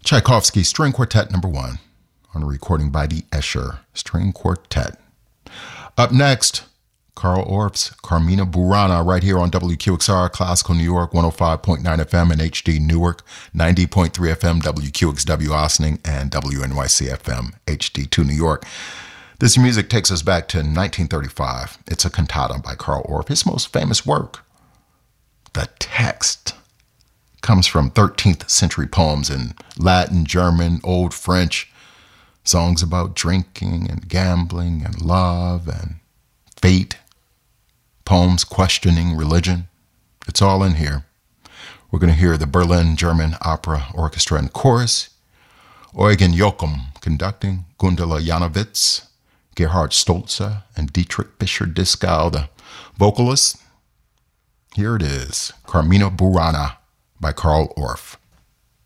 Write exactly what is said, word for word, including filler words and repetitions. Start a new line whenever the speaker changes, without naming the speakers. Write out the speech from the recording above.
Tchaikovsky String Quartet number one on a recording by the Escher String Quartet. Up next, Carl Orff's Carmina Burana right here on W Q X R, Classical New York, one oh five point nine F M and H D Newark, ninety point three F M, W Q X W Ossining, and W N Y C F M, H D two New York. This music takes us back to nineteen thirty-five. It's a cantata by Carl Orff, his most famous work. The text comes from thirteenth century poems in Latin, German, Old French, songs about drinking and gambling and love and fate, poems questioning religion. It's all in here. We're going to hear the Berlin German Opera Orchestra and Chorus, Eugen Joachim conducting, Gundula Janowitz, Gerhard Stolze, and Dietrich Fischer-Dieskau, the vocalists. Here it is, Carmina Burana by Carl Orff.